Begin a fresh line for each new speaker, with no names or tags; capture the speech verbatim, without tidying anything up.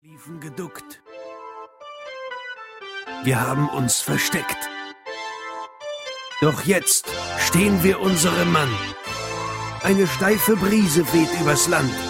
liefen geduckt. Wir haben uns versteckt. Doch jetzt stehen wir unserem Mann. Eine steife Brise weht übers Land.